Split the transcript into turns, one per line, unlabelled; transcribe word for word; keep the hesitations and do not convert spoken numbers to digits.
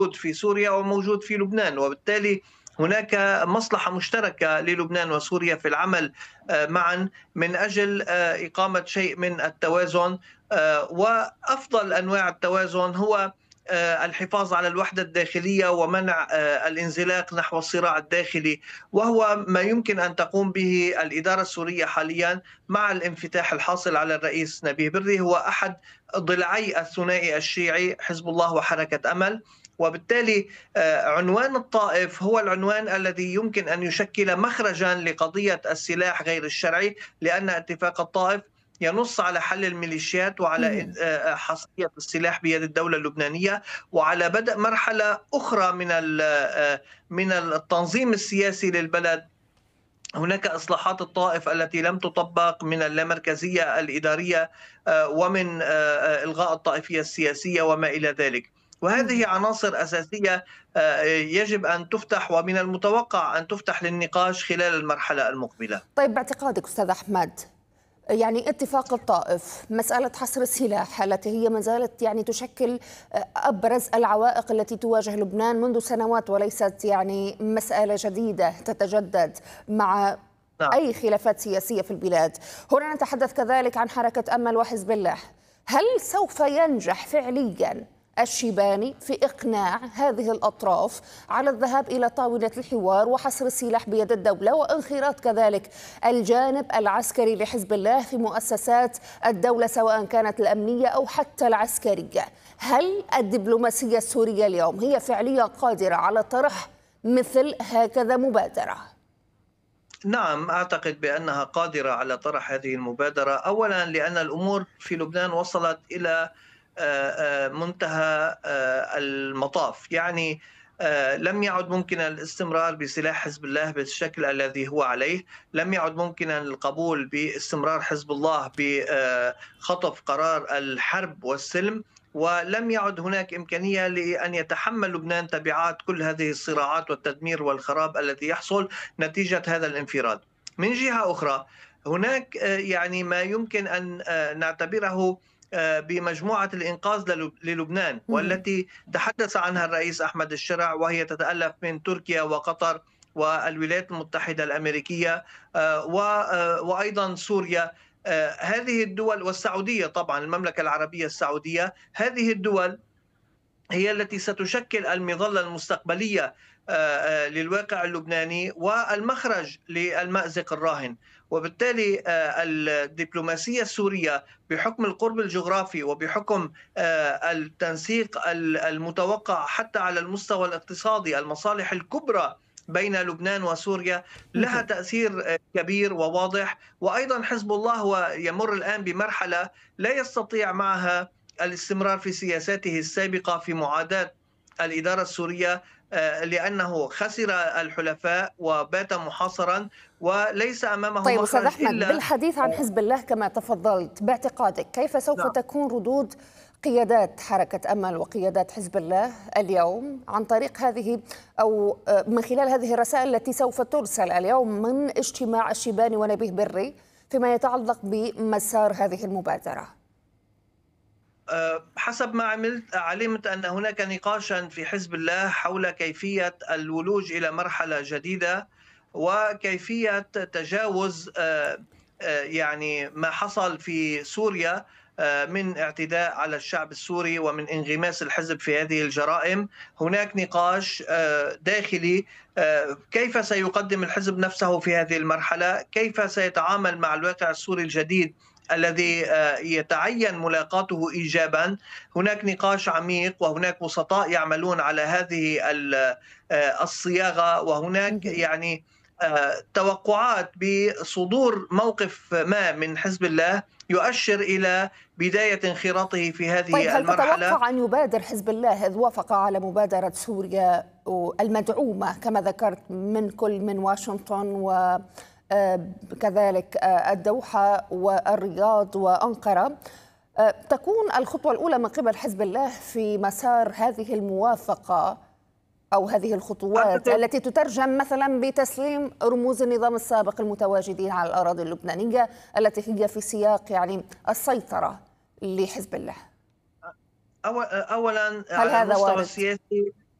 في سوريا وموجود في لبنان، وبالتالي هناك مصلحة مشتركة للبنان وسوريا في العمل معا من أجل إقامة شيء من التوازن. وأفضل أنواع التوازن هو الحفاظ على الوحدة الداخلية ومنع الانزلاق نحو الصراع الداخلي، وهو ما يمكن أن تقوم به الإدارة السورية حاليا مع الانفتاح الحاصل على الرئيس نبيه بري. هو أحد ضلعي الثنائي الشيعي حزب الله وحركة أمل، وبالتالي عنوان الطائف هو العنوان الذي يمكن أن يشكل مخرجا لقضية السلاح غير الشرعي، لأن اتفاق الطائف ينص على حل الميليشيات وعلى حصرية السلاح بيد الدولة اللبنانية وعلى بدء مرحلة أخرى من من التنظيم السياسي للبلد. هناك إصلاحات الطائف التي لم تطبق من اللامركزية الإدارية ومن إلغاء الطائفية السياسية وما إلى ذلك، وهذه عناصر أساسية يجب أن تفتح ومن المتوقع أن تفتح للنقاش خلال المرحلة المقبلة.
طيب باعتقادك أستاذ أحمد، يعني اتفاق الطائف، مسألة حصر السلاح التي هي ما زالت يعني تشكل أبرز العوائق التي تواجه لبنان منذ سنوات وليست يعني مسألة جديدة تتجدد مع نعم. أي خلافات سياسية في البلاد. هنا نتحدث كذلك عن حركة أمل وحزب الله. هل سوف ينجح فعلياً الشيباني في إقناع هذه الأطراف على الذهاب إلى طاولة الحوار وحصر السلاح بيد الدولة وانخراط كذلك الجانب العسكري لحزب الله في مؤسسات الدولة سواء كانت الأمنية أو حتى العسكرية؟ هل الدبلوماسية السورية اليوم هي فعليا قادرة على طرح مثل هكذا مبادرة؟
نعم، أعتقد بأنها قادرة على طرح هذه المبادرة، أولا لأن الأمور في لبنان وصلت إلى منتهى المطاف. يعني لم يعد ممكنا الاستمرار بسلاح حزب الله بالشكل الذي هو عليه، لم يعد ممكنا القبول باستمرار حزب الله بخطف قرار الحرب والسلم، ولم يعد هناك إمكانية لأن يتحمل لبنان تبعات كل هذه الصراعات والتدمير والخراب الذي يحصل نتيجة هذا الانفراد. من جهة أخرى هناك يعني ما يمكن أن نعتبره بمجموعة الإنقاذ للبنان، والتي تحدث عنها الرئيس أحمد الشرع، وهي تتألف من تركيا وقطر والولايات المتحدة الأمريكية وأيضا سوريا. هذه الدول والسعودية طبعا، المملكة العربية السعودية، هذه الدول هي التي ستشكل المظلة المستقبلية للواقع اللبناني والمخرج للمأزق الراهن. وبالتالي الدبلوماسية السورية بحكم القرب الجغرافي وبحكم التنسيق المتوقع حتى على المستوى الاقتصادي، المصالح الكبرى بين لبنان وسوريا لها تأثير كبير وواضح. وأيضا حزب الله هو يمر الآن بمرحلة لا يستطيع معها الاستمرار في سياساته السابقة في معاداة الإدارة السورية، لأنه خسر الحلفاء وبات محاصرا وليس أمامه
طيب
مخرج.
أستاذ أحمد، بالحديث عن حزب الله كما تفضلت، باعتقادك كيف سوف نعم. تكون ردود قيادات حركة أمل وقيادات حزب الله اليوم عن طريق هذه أو من خلال هذه الرسائل التي سوف ترسل اليوم من اجتماع الشيباني ونبيه بري فيما يتعلق بمسار هذه المبادرة؟
حسب ما عملت علمت أن هناك نقاشا في حزب الله حول كيفية الولوج إلى مرحلة جديدة وكيفية تجاوز يعني ما حصل في سوريا من اعتداء على الشعب السوري ومن انغماس الحزب في هذه الجرائم. هناك نقاش داخلي كيف سيقدم الحزب نفسه في هذه المرحلة، كيف سيتعامل مع الواقع السوري الجديد الذي يتعين ملاقاته إيجابا. هناك نقاش عميق وهناك وسطاء يعملون على هذه الصياغة، وهناك يعني توقعات بصدور موقف ما من حزب الله يؤشر إلى بداية انخراطه في هذه
طيب
المرحلة.
هل تتوقع أن يبادر حزب الله إذ وافق على مبادرة سوريا المدعومة كما ذكرت من كل من واشنطن و كذلك الدوحة والرياض وأنقرة، تكون الخطوة الأولى من قبل حزب الله في مسار هذه الموافقة أو هذه الخطوات التي تترجم مثلا بتسليم رموز النظام السابق المتواجدين على الأراضي اللبنانية التي هي في سياق يعني السيطرة لحزب الله؟
أولا على المستوى السياسي